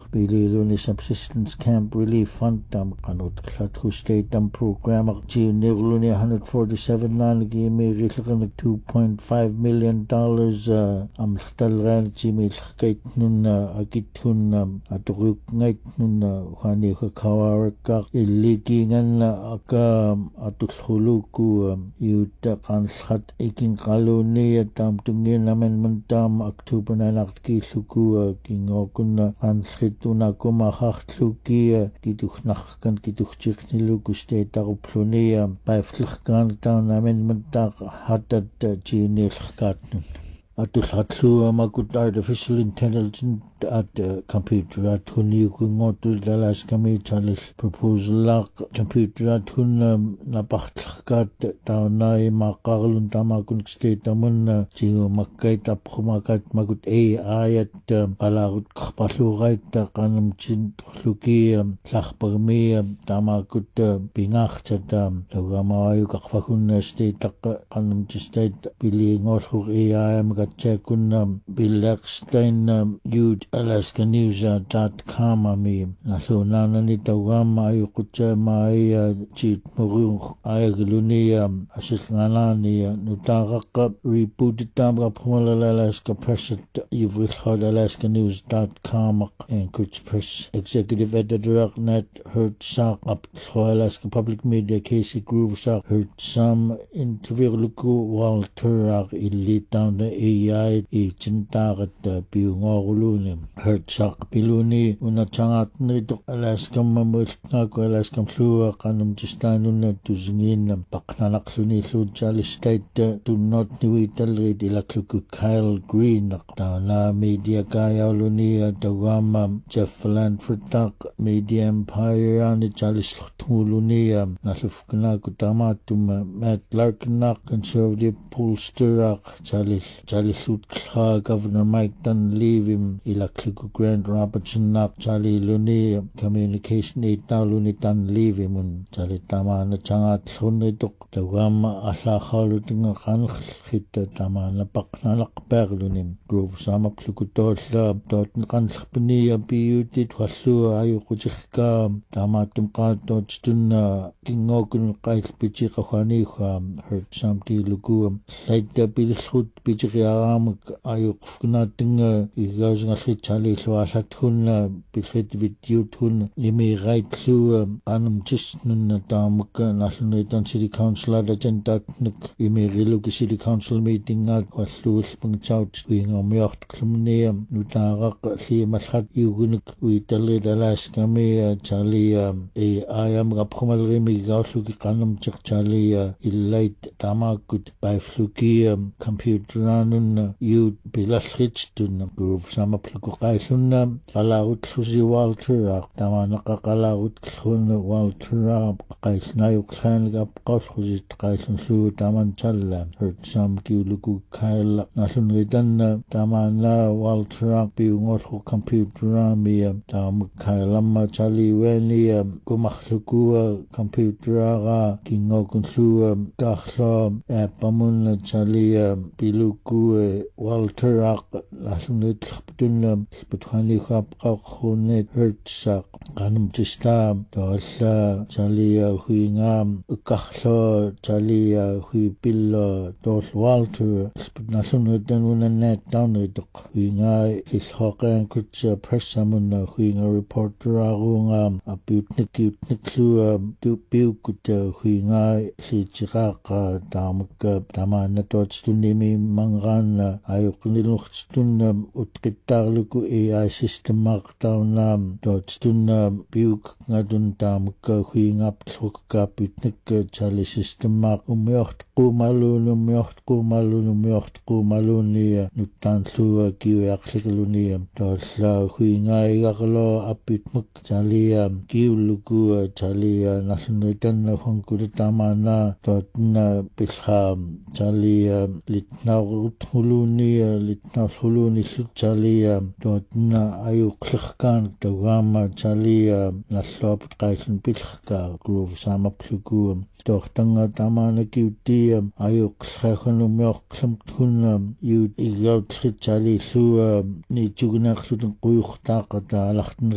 Bililuni Subsistence Camp Relief Fund kanut klathu state program nirluni 147 nalgi mirilgan $2.5 million amltalgan milkait nun akithun aturuk ngait nun hani kawarka illigingan aka atulhuluku yuta kanlhat ikin kaluni tam tungin namen tam October 9 kiluku kingokun kanlhituna kumahachluki kituhnachkan kituchikniluku state tarupluni paiflchkan tam namen tak hatat jinilkatnun atulhatlu makut artificial intelligence at computer at huniukungotul dalas kami chalis proposal computer at hun napachkat taunay makarlun tamakun state tamun jingo makkay taphumakat makut AI at kalagut kapalugay kanam chinluki tlakpagmi tamakut pingak chat tagamayu kakfakun state kanam state pilingol AI Chekun Bilexstein Youth Alaska News.com ami nasunana ni tawam ayukucha mai chit murung ayagluni asiknanani nutaka reported tamra pumala Alaska Press you've Alaska News.com Anchorage Press Executive Editor Net heard sak up Alaska Public Media Casey Groove sak heard some interview luku Walter illi down the AI icintagat piungoruluni hertsak piluni unachangat nito Alaska mamultnak Alaska flua kanum chistanun tuzingin paknanakluni chali state to not niwital rid ilakluku Kyle Green na media kayaluni tawam Jeff Lanford Media Empire ani chali tuluni naslufkna kutamatum Matt Larkin conservative pollster chali Governor Mike Dunleavy ilakliku Grant Robertson chali luni communication luni Dunleavy mun chali tama na changat luni tok tawam ahlakhalutinga kankhita tama na paknalak perluni Grove sama klukutol dot kankhpni piutit hallu ayukuchika tama tumqato tuna kingokun qailpichi qawani hurt samti lugu laita bilkhut bijiram ayuqfnatinga igazngakhi chali lwalatkhun bilkhit videotun imi raitlu anum chisnun tamak national city council agendatnik imi riluki city council meeting at wallul pungchaut wingomiort klumni nutagaq limalhat yugunik uitalid Alaska me chali ayam gapkhumalrimi gawluki qanum chali illait tamakut baifluki computeranun yu bilalkhitun Grove sama plukuqaillunna qalagutlusi Walter tamanaqa qalagutklun Walter qaillnayuqlhaangap qawlkhusit qaillunlu taman challa hurt sam kiuluku Kyle nalunritanna tamana Walter piungorhu computerami tam Kyle chali weni kumakhluku computeraga kingokunlu kahla pamun chali piluku Walter nalunit khptun sputkhani khapqakhune hertsak kanum chista tolla chali huinga kahla chali hui pillo tol Walter naluniten unanet down tok huinga ilhoqan kutsa pressamun huinga reporter agunga aputniklu tu piukut huinga sichiqaqa tamak tamana totstunimi mangan ayuqniluqtun utqittarluku AI system maqtaunam totstun piuk ngadun tamak huingap tlukapitnik chali system maq umiort qumaluni nutanlu kiuaqlikluni tolla huinga igaqlo apitmak chali kiuluku chali nasunritan honkutamana totna pilha chali litnauluni chali totna ayuqlhkan tawama chali nallop qailun pilhka Grove sama pluku tohtanga tamana kiuti ayuqlhakhnumiorqlamtkun yu igautlit chali lu ni chugnaqlutun quyuqtaqata alaqtn